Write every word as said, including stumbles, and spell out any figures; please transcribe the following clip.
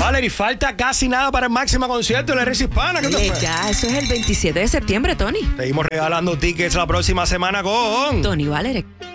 Valerie, falta casi nada para el máximo concierto de la R C Hispana. ¿Qué te Oye, fue? ya, eso es el veintisiete de septiembre, Tony. Seguimos regalando tickets la próxima semana con Tony Valerie.